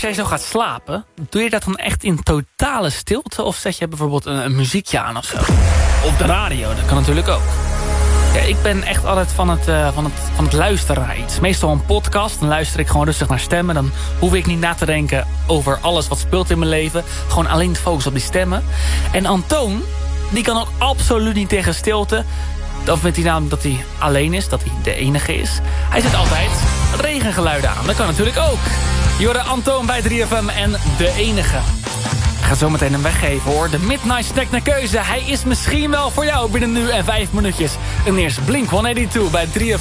jij zo gaat slapen, doe je dat dan echt in totale stilte? Of zet je bijvoorbeeld een muziekje aan of zo? Op de radio, dat kan natuurlijk ook. Ja, ik ben echt altijd van het luisteren naar iets. Meestal een podcast, dan luister ik gewoon rustig naar stemmen. Dan hoef ik niet na te denken over alles wat speelt in mijn leven. Gewoon alleen te focussen op die stemmen. En Antoon, die kan ook absoluut niet tegen stilte. Dan vindt hij namelijk dat hij alleen is, dat hij de enige is. Hij zet altijd regengeluiden aan, dat kan natuurlijk ook. Je hoorde Antoon bij 3FM en de enige. Ik ga zo meteen hem weggeven hoor. De Midnight Snack naar keuze. Hij is misschien wel voor jou binnen nu en 5 minuutjes. En eerst Blink-182 bij 3FM.